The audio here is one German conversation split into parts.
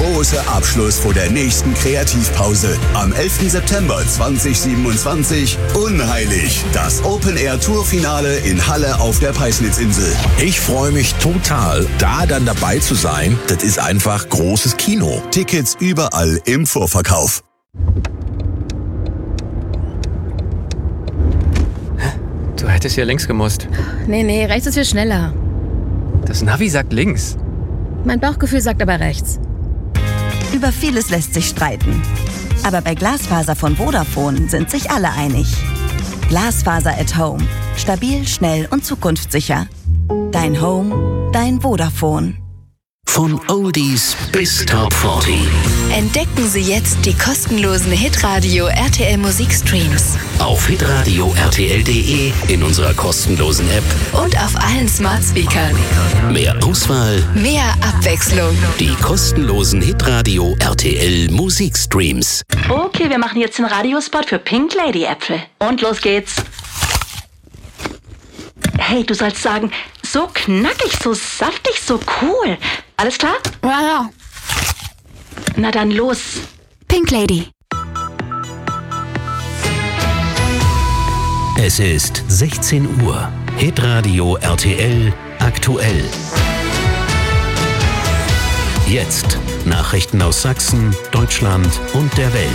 große Abschluss vor der nächsten Kreativpause. Am 11. September 2027 unheilig. Das Open-Air-Tour-Finale in Halle auf der Peisnitzinsel. Ich freue mich total, da dann dabei zu sein. Das ist einfach großes Kino. Tickets überall im Vorverkauf. Du hättest hier links gemusst. Nee, rechts ist viel schneller. Das Navi sagt links. Mein Bauchgefühl sagt aber rechts. Über vieles lässt sich streiten. Aber bei Glasfaser von Vodafone sind sich alle einig. Glasfaser at Home. Stabil, schnell und zukunftssicher. Dein Home, dein Vodafone. Von Oldies bis Top 40. Entdecken Sie jetzt die kostenlosen Hitradio RTL Musikstreams. Auf hitradio rtl.de, in unserer kostenlosen App und auf allen Smart Speakern. Mehr Auswahl, mehr Abwechslung. Die kostenlosen Hitradio RTL Musikstreams. Okay, wir machen jetzt den Radiospot für Pink Lady Äpfel. Und los geht's. Hey, du sollst sagen, so knackig, so saftig, so cool. Alles klar? Ja. Na dann los. Pink Lady. Es ist 16 Uhr. Hitradio RTL aktuell. Jetzt Nachrichten aus Sachsen, Deutschland und der Welt.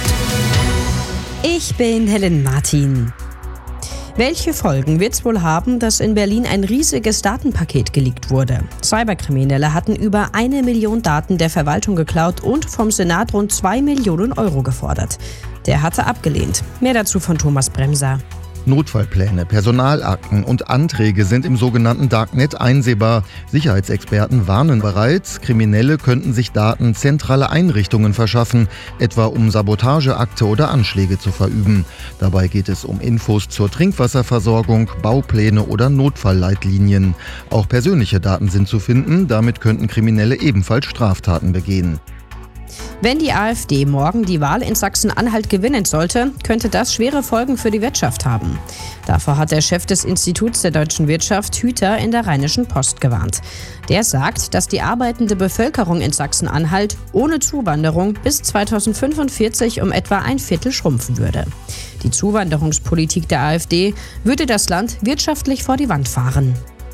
Ich bin Helen Martin. Welche Folgen wird es wohl haben, dass in Berlin ein riesiges Datenpaket geleakt wurde? Cyberkriminelle hatten über 1 Million Daten der Verwaltung geklaut und vom Senat rund 2 Millionen Euro gefordert. Der hatte abgelehnt. Mehr dazu von Thomas Bremser. Notfallpläne, Personalakten und Anträge sind im sogenannten Darknet einsehbar. Sicherheitsexperten warnen bereits, Kriminelle könnten sich Daten zentraler Einrichtungen verschaffen, etwa um Sabotageakte oder Anschläge zu verüben. Dabei geht es um Infos zur Trinkwasserversorgung, Baupläne oder Notfallleitlinien. Auch persönliche Daten sind zu finden, damit könnten Kriminelle ebenfalls Straftaten begehen. Wenn die AfD morgen die Wahl in Sachsen-Anhalt gewinnen sollte, könnte das schwere Folgen für die Wirtschaft haben. Davor hat der Chef des Instituts der deutschen Wirtschaft, Hüter, in der Rheinischen Post gewarnt. Der sagt, dass die arbeitende Bevölkerung in Sachsen-Anhalt ohne Zuwanderung bis 2045 um etwa 1/4 schrumpfen würde. Die Zuwanderungspolitik der AfD würde das Land wirtschaftlich vor die Wand fahren.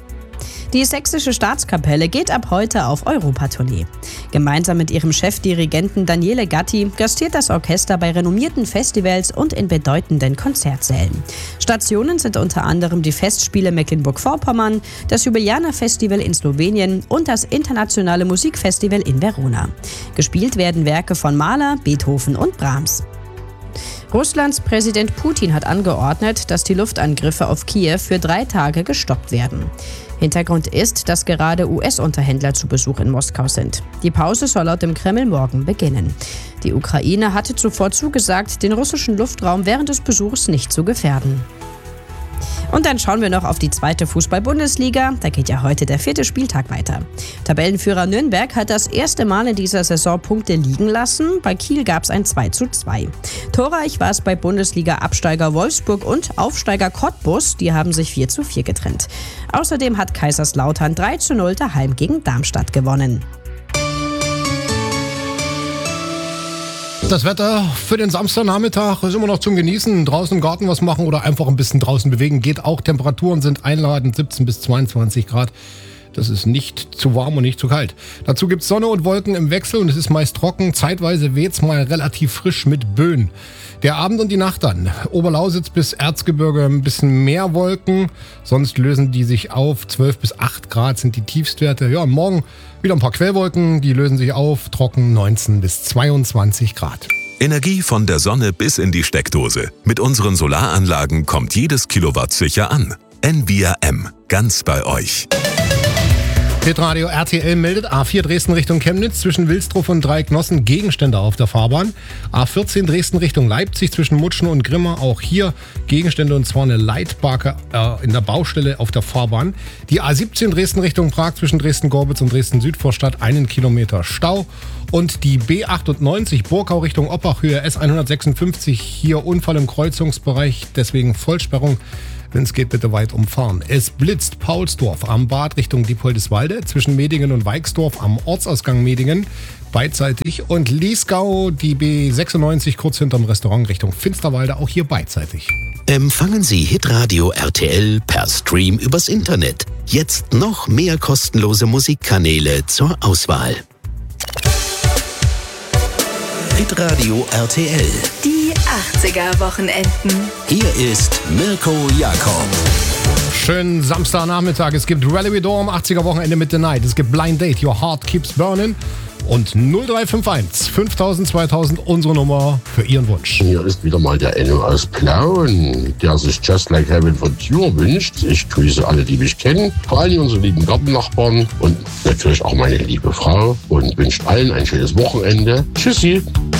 Die Sächsische Staatskapelle geht ab heute auf Europatournee. Gemeinsam mit ihrem Chefdirigenten Daniele Gatti gastiert das Orchester bei renommierten Festivals und in bedeutenden Konzertsälen. Stationen sind unter anderem die Festspiele Mecklenburg-Vorpommern, das Jubiläerfestival in Slowenien und das Internationale Musikfestival in Verona. Gespielt werden Werke von Mahler, Beethoven und Brahms. Russlands Präsident Putin hat angeordnet, dass die Luftangriffe auf Kiew für 3 Tage gestoppt werden. Hintergrund ist, dass gerade US-Unterhändler zu Besuch in Moskau sind. Die Pause soll laut dem Kreml morgen beginnen. Die Ukraine hatte zuvor zugesagt, den russischen Luftraum während des Besuchs nicht zu gefährden. Und dann schauen wir noch auf die 2. Fußball-Bundesliga. Da geht ja heute der 4. Spieltag weiter. Tabellenführer Nürnberg hat das erste Mal in dieser Saison Punkte liegen lassen. Bei Kiel gab es ein 2:2. Torreich war es bei Bundesliga-Absteiger Wolfsburg und Aufsteiger Cottbus. Die haben sich 4:4 getrennt. Außerdem hat Kaiserslautern 3:0 daheim gegen Darmstadt gewonnen. Das Wetter für den Samstagnachmittag ist immer noch zum Genießen. Draußen im Garten was machen oder einfach ein bisschen draußen bewegen geht auch. Temperaturen sind einladend, 17 bis 22 Grad. Das ist nicht zu warm und nicht zu kalt. Dazu gibt es Sonne und Wolken im Wechsel und es ist meist trocken. Zeitweise weht's mal relativ frisch mit Böen. Der Abend und die Nacht dann. Oberlausitz bis Erzgebirge ein bisschen mehr Wolken. Sonst lösen die sich auf. 12 bis 8 Grad sind die Tiefstwerte. Ja, morgen wieder ein paar Quellwolken. Die lösen sich auf. Trocken 19 bis 22 Grad. Energie von der Sonne bis in die Steckdose. Mit unseren Solaranlagen kommt jedes Kilowatt sicher an. Envia M. Ganz bei euch. Hitradio RTL meldet A4 Dresden Richtung Chemnitz zwischen Wilsdruff und Dreiecknossen Gegenstände auf der Fahrbahn. A14 Dresden Richtung Leipzig zwischen Mutschen und Grimma, auch hier Gegenstände und zwar eine Leitbarke in der Baustelle auf der Fahrbahn. Die A17 Dresden Richtung Prag zwischen Dresden-Gorbitz und Dresden-Südvorstadt 1 Kilometer Stau. Und die B98 Burgau Richtung Oppachhöhe S156, hier Unfall im Kreuzungsbereich, deswegen Vollsperrung. Wenn es geht, bitte weit umfahren. Es blitzt Paulsdorf am Bad Richtung Diepoldeswalde, zwischen Medingen und Weixdorf am Ortsausgang Medingen, beidseitig. Und Liesgau, die B96 kurz hinterm Restaurant Richtung Finsterwalde, auch hier beidseitig. Empfangen Sie Hitradio RTL per Stream übers Internet. Jetzt noch mehr kostenlose Musikkanäle zur Auswahl. Hitradio RTL. Die 80er-Wochenenden. Hier ist Mirko Jakob. Schönen Samstagnachmittag. Es gibt Rally Door am 80er-Wochenende mit The Night. Es gibt Blind Date, Your Heart Keeps Burning. Und 0351 5000 2000 unsere Nummer für Ihren Wunsch. Hier ist wieder mal der Enno aus Plauen, der sich Just Like Heaven von Cure wünscht. Ich grüße alle, die mich kennen, vor allem unsere lieben Gartennachbarn und natürlich auch meine liebe Frau und wünscht allen ein schönes Wochenende. Tschüssi!